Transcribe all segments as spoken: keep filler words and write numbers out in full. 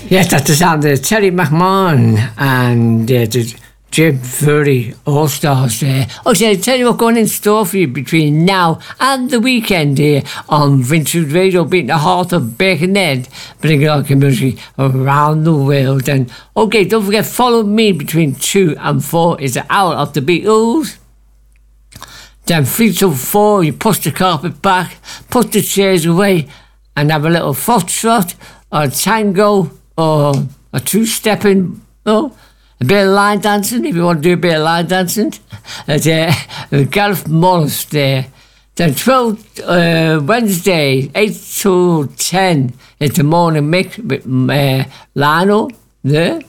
Yes, that's the sound of Terry McMahon and uh, the Jim Furry All-Stars there. Okay, I'll tell you what's going in store for you between now and the weekend here on Vintage Radio, beating the heart of Birkenhead, bringing our community around the world. And okay, don't forget, follow me between two and four is the hour of the Beatles. Then three till four, you push the carpet back, put the chairs away, and have a little foxtrot or a tango or a two-stepping, oh, a bit of line dancing, if you want to do a bit of line dancing. At uh, Gareth Morris there. Then twelve, uh, Wednesday, eight to ten, is the morning mix with uh, Lionel there.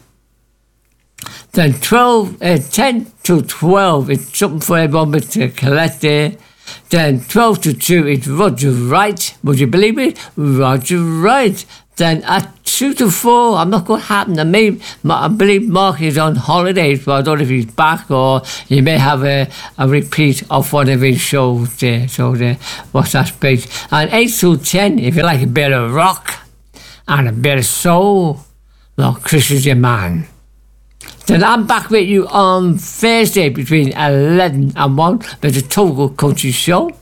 Then twelve, uh, ten to twelve, it's something for everyone but to collect there. Then twelve to two, it's Roger Wright. Would you believe it? Roger Wright. Then at two to four, I'm not going to happen. I, may, I believe Mark is on holidays, but I don't know if he's back or you may have a, a repeat of one of his shows there. So there, what's that space? And eight to ten, if you like a bit of rock and a bit of soul, well, Chris is your man. Then I'm back with you on Thursday between eleven and one with the Total Country Show.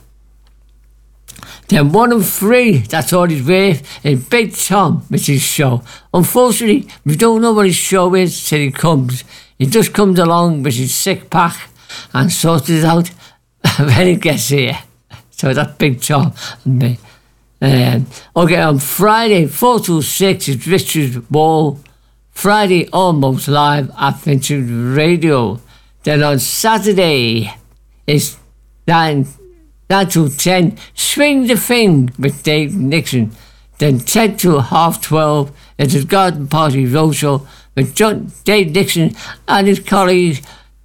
Then one and three, that's all he's worth, is Big Tom with his show. Unfortunately, we don't know what his show is till he comes. He just comes along with his sick pack and sorts it out when he gets here. So that's Big Tom and me. Um, okay, on Friday, four to six, is Richard Wall. Friday, almost live at Vintage Radio. Then on Saturday, it's nine, nine to ten, Swing the Thing with Dave Nixon. Then ten to half twelve, it's his Garden Party Roadshow with John, Dave Nixon and his colleague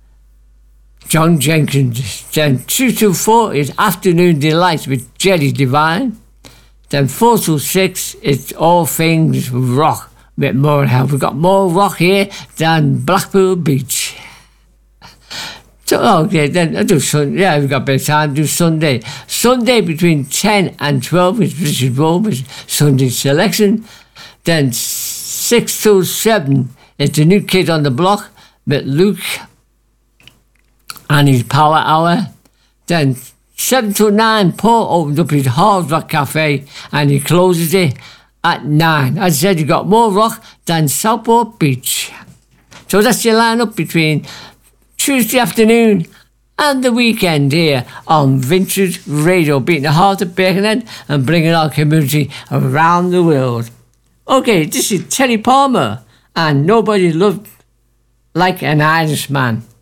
John Jenkins. Then two to four is Afternoon Delights with Jerry Divine. Then four to six, it's All Things Rock. Bit more help. We've got more rock here than Blackpool Beach. So, okay, then I do Sunday. Yeah, we've got a bit of time to do Sunday. Sunday between ten and twelve is Richard Rover's Sunday selection. Then six to seven is the New Kid on the Block with Luke and his Power Hour. Then seven to nine, Paul opens up his Hard Rock Cafe and he closes it at nine. As I said, you got more rock than Southport Beach. So that's your lineup between Tuesday afternoon and the weekend here on Vintage Radio, beating the heart of Birkenhead and bringing our community around the world. Okay, this is Terry Palmer and Nobody Loved Like an Irishman.